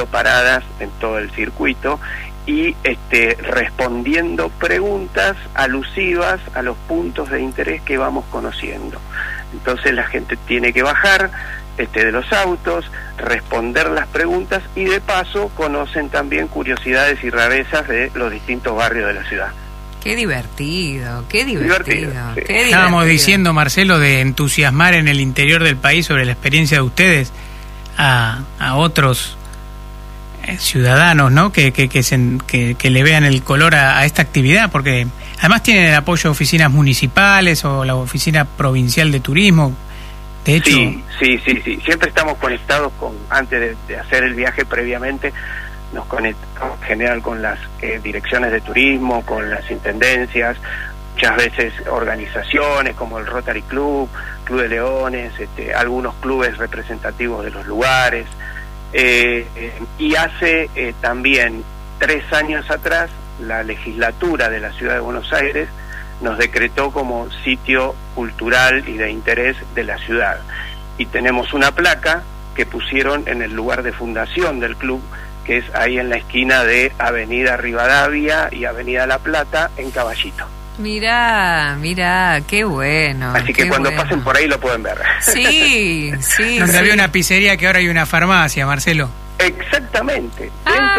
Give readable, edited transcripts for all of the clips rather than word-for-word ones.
paradas en todo el circuito y respondiendo preguntas alusivas a los puntos de interés que vamos conociendo. Entonces la gente tiene que bajar de los autos, responder las preguntas y de paso conocen también curiosidades y rarezas de los distintos barrios de la ciudad. Qué divertido, qué divertido. Sí. Qué Estábamos divertido. diciendo, Marcelo, de entusiasmar en el interior del país sobre la experiencia de ustedes a otros ciudadanos, ¿no? Que le vean el color a esta actividad, porque además tienen el apoyo de oficinas municipales o la oficina provincial de turismo. De hecho, sí. Siempre estamos conectados antes de hacer el viaje previamente, nos conectamos en general con las direcciones de turismo, con las intendencias, muchas veces organizaciones como el Rotary Club, Club de Leones, algunos clubes representativos de los lugares, y hace también 3 años atrás la legislatura de la Ciudad de Buenos Aires nos decretó como sitio cultural y de interés de la ciudad, y tenemos una placa que pusieron en el lugar de fundación del club, que es ahí en la esquina de Avenida Rivadavia y Avenida La Plata, en Caballito. Mirá, qué bueno. Así que cuando pasen por ahí lo pueden ver. Sí. donde había una pizzería, que ahora hay una farmacia, Marcelo. Exactamente.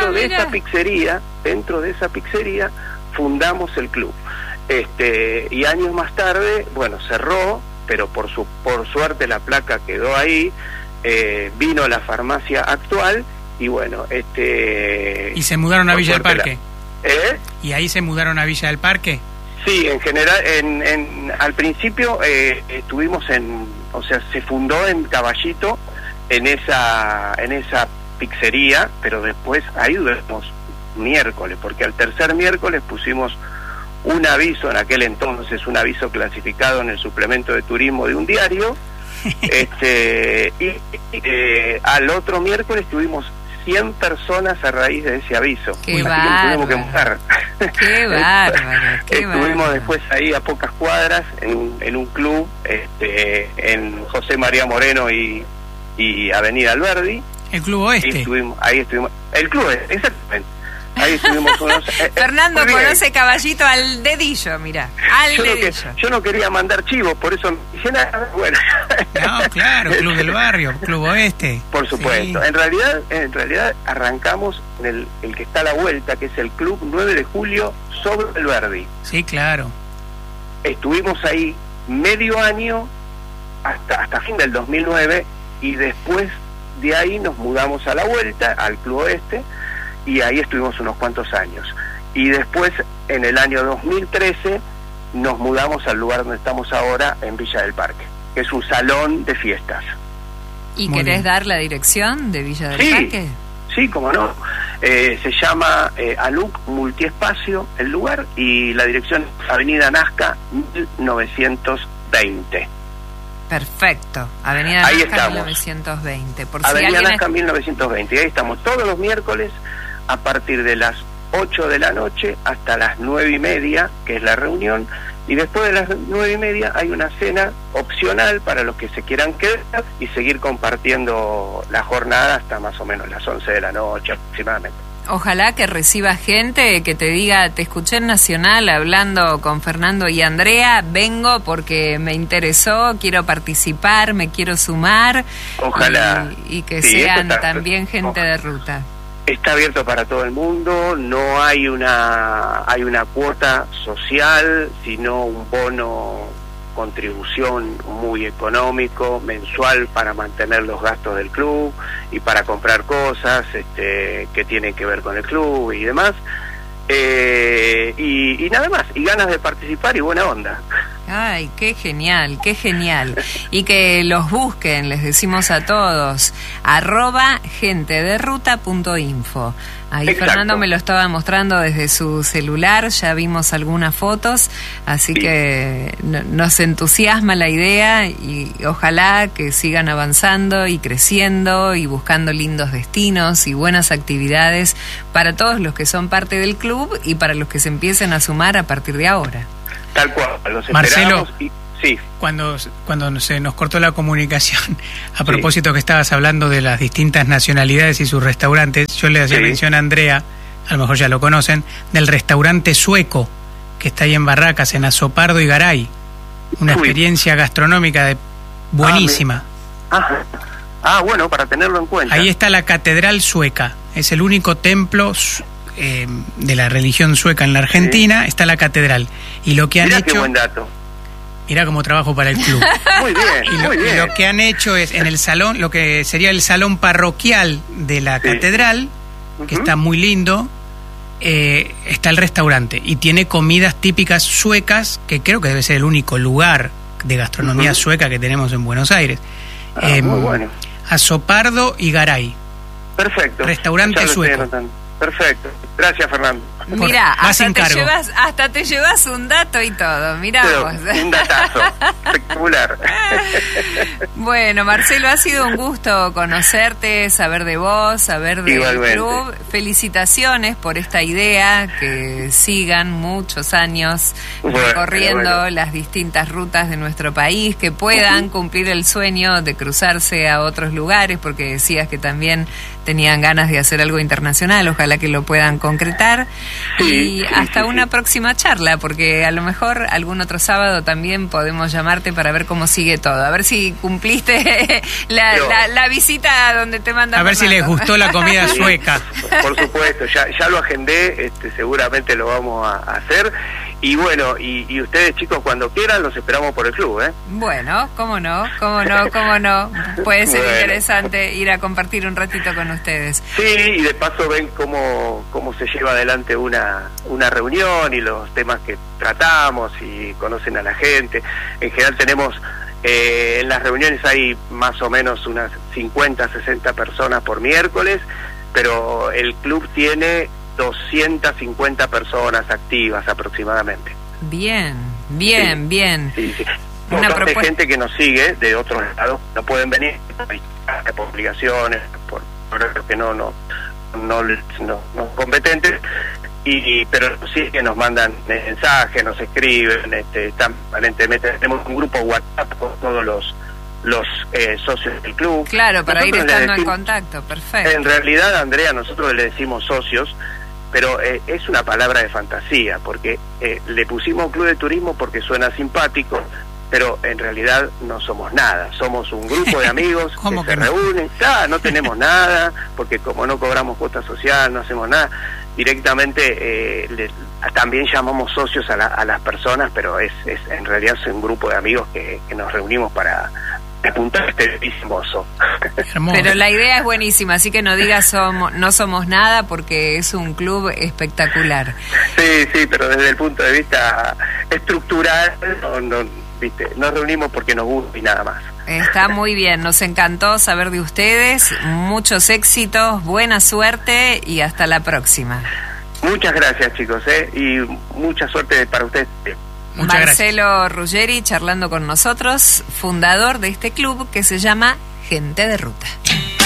Dentro de esa pizzería fundamos el club. Y años más tarde, cerró, pero por suerte la placa quedó ahí, vino la farmacia actual y ¿Y se mudaron a Villa del Parque? ¿Y ahí se mudaron a Villa del Parque? Sí, en general, al principio estuvimos se fundó en Caballito, en esa pizzería, pero después ahí duramos miércoles, porque al tercer miércoles pusimos un aviso, en aquel entonces un aviso clasificado en el suplemento de turismo de un diario, y al otro miércoles tuvimos 100 personas a raíz de ese aviso. ¡Qué bárbaro! Tuvimos que mudar. ¡Qué bárbaro! Estuvimos después ahí a pocas cuadras en un club, en José María Moreno y Avenida Alberdi. El Club Oeste. Ahí estuvimos. El Club Oeste, exactamente. Ahí estuvimos unos... Fernando conoce Caballito al dedillo, mirá, dedillo. Yo no quería mandar chivos, por eso no dije nada. Bueno. No, claro, Club del Barrio, Club Oeste. Por supuesto. Sí. En realidad arrancamos en el que está a la vuelta, que es el Club 9 de Julio sobre el Verdi. Sí, claro. Estuvimos ahí medio año hasta fin del 2009 y después de ahí nos mudamos a la vuelta al Club Oeste y ahí estuvimos unos cuantos años. Y después, en el año 2013, nos mudamos al lugar donde estamos ahora, en Villa del Parque, que es un salón de fiestas. ¿Y querés dar la dirección de Villa del Parque? Sí, cómo no. Se llama Aluc Multiespacio, el lugar, y la dirección es Avenida Nazca, 1920. Perfecto. Avenida ahí Nazca, estamos. 1920. Por Avenida si Nazca, 1920. Y ahí estamos todos los miércoles a partir de las 8 de la noche hasta las 9:30, que es la reunión, y después de las 9:30 hay una cena opcional para los que se quieran quedar y seguir compartiendo la jornada hasta más o menos las 11 de la noche aproximadamente. Ojalá que reciba gente que te diga, te escuché en Nacional hablando con Fernando y Andrea, vengo porque me interesó, quiero participar, me quiero sumar. Ojalá. Y que sean también gente de ruta. Está abierto para todo el mundo, no hay una cuota social, sino un bono contribución muy económico, mensual, para mantener los gastos del club y para comprar cosas que tienen que ver con el club y demás. Y nada más, y ganas de participar y buena onda. Ay, qué genial, qué genial. Y que los busquen, les decimos a todos, @gentederuta.info. Ahí exacto. Fernando me lo estaba mostrando desde su celular, ya vimos algunas fotos, así sí. Que nos entusiasma la idea y ojalá que sigan avanzando y creciendo y buscando lindos destinos y buenas actividades para todos los que son parte del club y para los que se empiecen a sumar a partir de ahora. Tal cual, los Marcelo, Sí. Cuando se nos cortó la comunicación, a propósito que estabas hablando de las distintas nacionalidades y sus restaurantes, yo le hacía mención a Andrea, a lo mejor ya lo conocen, del restaurante sueco que está ahí en Barracas, en Azopardo y Garay. Una experiencia gastronómica buenísima. Bueno, para tenerlo en cuenta. Ahí está la Catedral Sueca, es el único templo de la religión sueca en la Argentina, está la catedral. Y lo que han hecho... Qué buen dato. Mirá cómo trabajo para el club. Muy bien, muy bien. Y lo que han hecho es en el salón, lo que sería el salón parroquial de la catedral, que está muy lindo, está el restaurante y tiene comidas típicas suecas, que creo que debe ser el único lugar de gastronomía sueca que tenemos en Buenos Aires. Muy bueno. Azopardo y Garay. Perfecto. Restaurante sueco. Perfecto. Gracias, Fernando. Mira, hasta te llevas un dato y todo. Mirá vos. Un datazo. Espectacular. Bueno, Marcelo, ha sido un gusto conocerte, saber de vos, saber del club. Felicitaciones por esta idea, que sigan muchos años recorriendo las distintas rutas de nuestro país, que puedan cumplir el sueño de cruzarse a otros lugares, porque decías que también tenían ganas de hacer algo internacional, ojalá que lo puedan concretar. Y hasta una próxima charla, porque a lo mejor algún otro sábado también podemos llamarte para ver cómo sigue todo, a ver si cumpliste la visita donde te mandan. A ver si les gustó la comida sueca. Por supuesto, ya lo agendé, seguramente lo vamos a hacer. Y bueno, y ustedes, chicos, cuando quieran, los esperamos por el club, ¿eh? Bueno, cómo no. Puede ser interesante ir a compartir un ratito con ustedes. Sí, y de paso ven cómo se lleva adelante una reunión y los temas que tratamos y conocen a la gente. En general tenemos, en las reuniones hay más o menos unas 50, 60 personas por miércoles, pero el club tiene 250 personas activas aproximadamente. Bien. Sí. Una propuesta de gente que nos sigue de otros estados, no pueden venir por obligaciones, por que no competentes, pero sí que nos mandan mensajes, nos escriben, están aparentemente, tenemos un grupo WhatsApp con todos los socios del club. Claro, para nosotros ir estando en contacto, perfecto. En realidad, Andrea, nosotros le decimos socios, pero es una palabra de fantasía, porque le pusimos club de turismo porque suena simpático, pero en realidad no somos nada, somos un grupo de amigos que se reúnen, no tenemos nada, porque como no cobramos cuota social, no hacemos nada, directamente también llamamos socios a las personas, pero en realidad es un grupo de amigos que nos reunimos para apuntar este hermoso. Pero la idea es buenísima, así que no digas no somos nada, porque es un club espectacular. Sí, pero desde el punto de vista estructural nos reunimos porque nos gusta y nada más. Está muy bien, nos encantó saber de ustedes, muchos éxitos, buena suerte y hasta la próxima. Muchas gracias, chicos, y mucha suerte para ustedes. Muchas Marcelo gracias. Ruggeri charlando con nosotros, fundador de este club que se llama Gente de Ruta.